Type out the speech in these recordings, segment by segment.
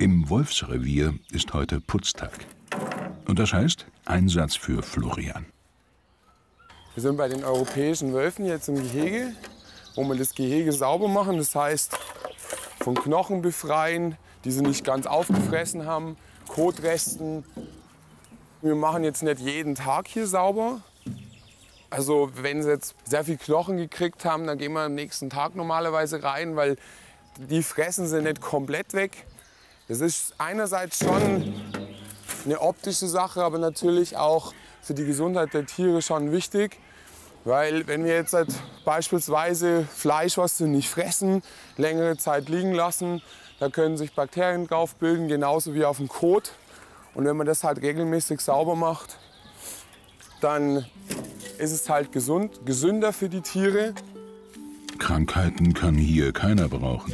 Im Wolfsrevier ist heute Putztag. Und das heißt Einsatz für Florian. Wir sind bei den europäischen Wölfen jetzt im Gehege, wo wir das Gehege sauber machen. Das heißt, von Knochen befreien, die sie nicht ganz aufgefressen haben, Kotresten. Wir machen jetzt nicht jeden Tag hier sauber. Also wenn sie jetzt sehr viel Knochen gekriegt haben, dann gehen wir am nächsten Tag normalerweise rein, weil die fressen sie nicht komplett weg. Das ist einerseits schon eine optische Sache, aber natürlich auch für die Gesundheit der Tiere schon wichtig. Weil wenn wir jetzt halt beispielsweise Fleisch, was sie nicht fressen, längere Zeit liegen lassen, da können sich Bakterien drauf bilden, genauso wie auf dem Kot. Und wenn man das halt regelmäßig sauber macht, dann ist es halt gesünder für die Tiere. Krankheiten kann hier keiner brauchen.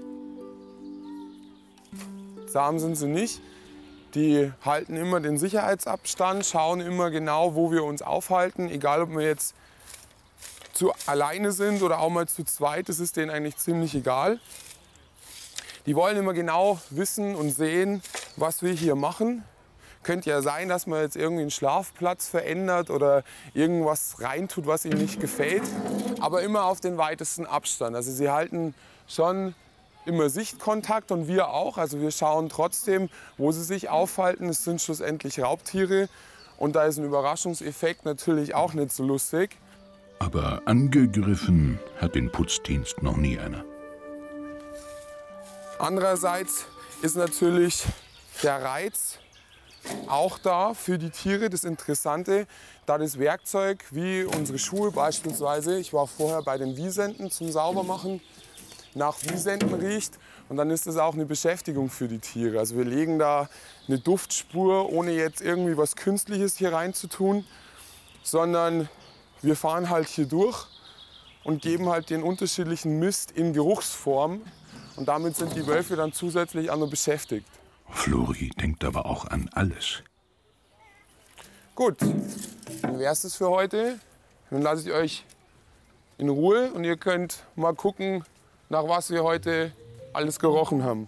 Zahm sind sie nicht. Die halten immer den Sicherheitsabstand, schauen immer genau, wo wir uns aufhalten. Egal, ob wir jetzt alleine sind oder auch mal zu zweit, das ist denen eigentlich ziemlich egal. Die wollen immer genau wissen und sehen, was wir hier machen. Könnte ja sein, dass man jetzt irgendwie einen Schlafplatz verändert oder irgendwas reintut, was ihnen nicht gefällt. Aber immer auf den weitesten Abstand. Also sie halten schon immer Sichtkontakt und wir auch. Also wir schauen trotzdem, wo sie sich aufhalten. Es sind schlussendlich Raubtiere. Und da ist ein Überraschungseffekt natürlich auch nicht so lustig. Aber angegriffen hat den Putzdienst noch nie einer. Andererseits ist natürlich der Reiz auch da für die Tiere. Das Interessante, da das Werkzeug wie unsere Schuhe beispielsweise, ich war vorher bei den Wiesenten zum Saubermachen, nach Wiesenten riecht. Und dann ist das auch eine Beschäftigung für die Tiere. Also wir legen da eine Duftspur, ohne jetzt irgendwie was Künstliches hier reinzutun, sondern wir fahren halt hier durch und geben halt den unterschiedlichen Mist in Geruchsform. Und damit sind die Wölfe dann zusätzlich auch noch beschäftigt. Flori denkt aber auch an alles. Gut, dann wäre es das für heute. Dann lasse ich euch in Ruhe und ihr könnt mal gucken, nach was wir heute alles gerochen haben.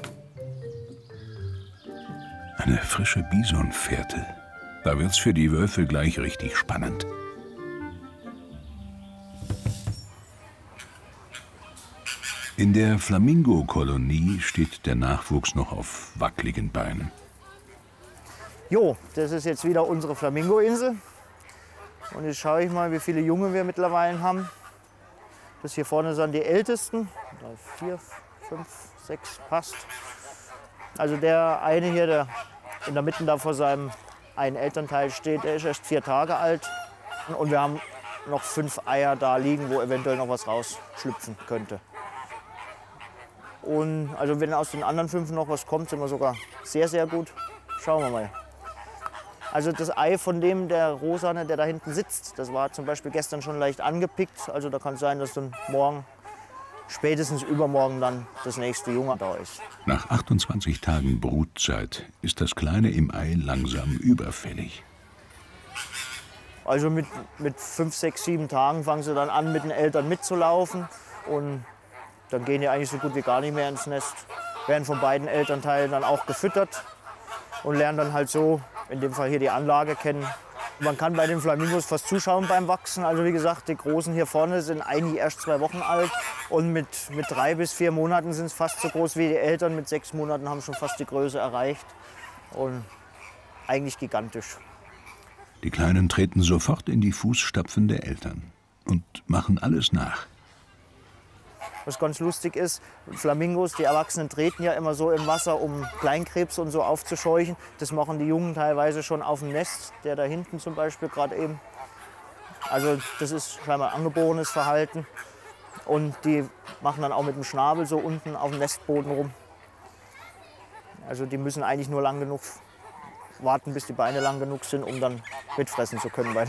Eine frische Bisonfährte. Da wird's für die Wölfe gleich richtig spannend. In der Flamingo-Kolonie steht der Nachwuchs noch auf wackeligen Beinen. Jo, das ist jetzt wieder unsere Flamingo-Insel. Und jetzt schaue ich mal, wie viele Junge wir mittlerweile haben. Das hier vorne sind die ältesten. 4, 5, 6 passt. Also der eine hier, der in der Mitte da vor seinem einen Elternteil steht, der ist erst 4 Tage alt. Und wir haben noch 5 Eier da liegen, wo eventuell noch was rausschlüpfen könnte. Und also wenn aus den anderen 5 noch was kommt, sind wir sogar sehr, sehr gut. Schauen wir mal. Also das Ei von dem, der Rosane, der da hinten sitzt, das war zum Beispiel gestern schon leicht angepickt. Also da kann es sein, dass dann morgen, spätestens übermorgen dann das nächste Junge da ist. Nach 28 Tagen Brutzeit ist das Kleine im Ei langsam überfällig. Also mit 5, 6, 7 Tagen fangen sie dann an, mit den Eltern mitzulaufen. Und dann gehen die eigentlich so gut wie gar nicht mehr ins Nest. Werden von beiden Elternteilen dann auch gefüttert und lernen dann halt so, in dem Fall hier die Anlage kennen. Man kann bei den Flamingos fast zuschauen beim Wachsen. Also wie gesagt, die Großen hier vorne sind eigentlich erst 2 Wochen alt. Und mit 3 bis 4 Monaten sind es fast so groß wie die Eltern. Mit 6 Monaten haben schon fast die Größe erreicht. Und eigentlich gigantisch. Die Kleinen treten sofort in die Fußstapfen der Eltern und machen alles nach. Was ganz lustig ist, Flamingos, die Erwachsenen treten ja immer so im Wasser, um Kleinkrebs und so aufzuscheuchen. Das machen die Jungen teilweise schon auf dem Nest, der da hinten zum Beispiel gerade eben. Also das ist scheinbar angeborenes Verhalten. Und die machen dann auch mit dem Schnabel so unten auf dem Nestboden rum. Also die müssen eigentlich nur lang genug warten, bis die Beine lang genug sind, um dann mitfressen zu können.